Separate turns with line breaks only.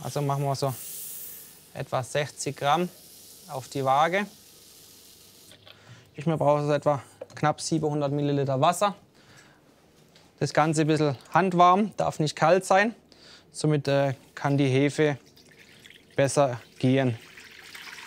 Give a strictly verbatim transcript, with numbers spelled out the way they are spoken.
Also machen wir so etwa sechzig Gramm auf die Waage. Ich brauche also etwa knapp siebenhundert Milliliter Wasser. Das Ganze ein bisschen handwarm, darf nicht kalt sein. Somit äh, kann die Hefe besser gehen.